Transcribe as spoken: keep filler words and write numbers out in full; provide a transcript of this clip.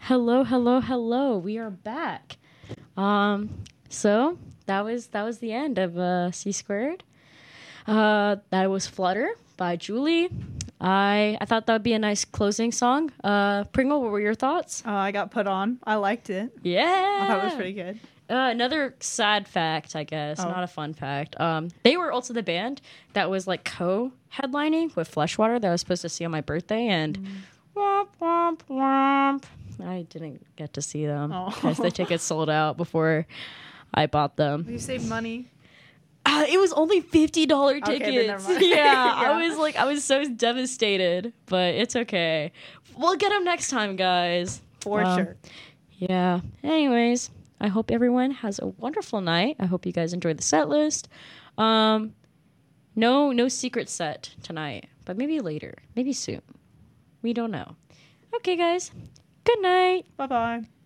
Hello, hello, hello. We are back. Um, so that was that was the end of uh, C Squared. Uh, that was Flutter by Julie. I I thought that would be a nice closing song. Uh, Pringle, what were your thoughts? Uh, I got put on. I liked it. Yeah, I thought it was pretty good. Uh, another sad fact, I guess, Oh. not a fun fact. Um, they were also the band that was like co-headlining with Fleshwater that I was supposed to see on my birthday, and Mm. womp womp womp. I didn't get to see them Oh. because the tickets sold out before I bought them. You saved money. Uh, it was only fifty dollar Okay, then tickets. never mind. yeah, Yeah. I was like, I was so devastated, but it's okay. We'll get them next time, guys. For Um, sure. Yeah. Anyways, I hope everyone has a wonderful night. I hope you guys enjoyed the set list. Um, no, no secret set tonight, but maybe later, maybe soon. We don't know. Okay, guys. Good night. Bye-bye.